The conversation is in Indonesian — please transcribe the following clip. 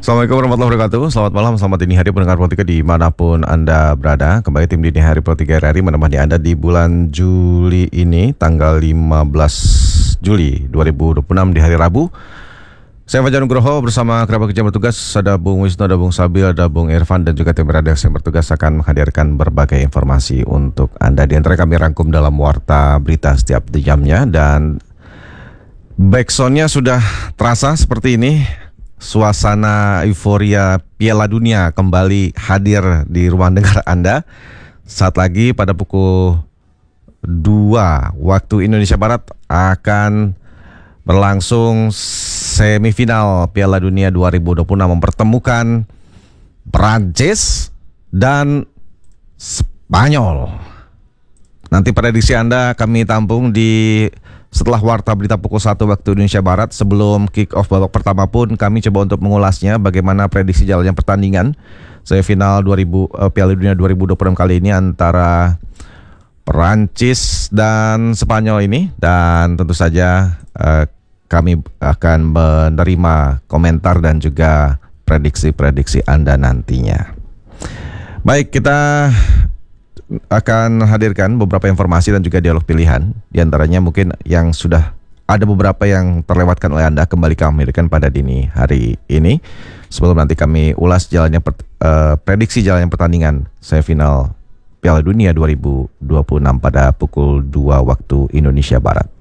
Assalamualaikum warahmatullahi wabarakatuh. Selamat malam, selamat dini hari pendengar Pro 3 dimanapun Anda berada. Kembali tim Dini Hari Pro 3 RRI menemani Anda di bulan Juli ini, tanggal 15 Juli 2026 di hari Rabu. Saya Fajar Nugroho bersama kerabat kerja bertugas, ada Bung Wisnu, ada Bung Sabil, ada Bung Irfan, dan juga tim redaksi yang bertugas akan menghadirkan berbagai informasi untuk Anda. Di antara kami rangkum dalam warta berita setiap jamnya, dan backsoundnya sudah terasa seperti ini. Suasana euforia Piala Dunia kembali hadir di ruang dengar Anda. Saat lagi pada pukul 2 waktu Indonesia Barat akan berlangsung semifinal Piala Dunia 2026 mempertemukan Prancis dan Spanyol. Nanti prediksi Anda kami tampung di setelah warta berita pukul 1 waktu Indonesia Barat. Sebelum kick off babak pertama pun kami coba untuk mengulasnya bagaimana prediksi jalannya pertandingan semifinal Piala Dunia 2026 kali ini antara Perancis dan Spanyol ini. Dan tentu saja kami akan menerima komentar dan juga prediksi-prediksi Anda nantinya. Baik, kita akan hadirkan beberapa informasi dan juga dialog pilihan. Di antaranya mungkin yang sudah ada beberapa yang terlewatkan oleh Anda, kembali kami hadirkan pada dini hari ini. Sebelum nanti kami ulas jalannya prediksi jalannya pertandingan semifinal Piala Dunia 2026 pada pukul 2 waktu Indonesia Barat.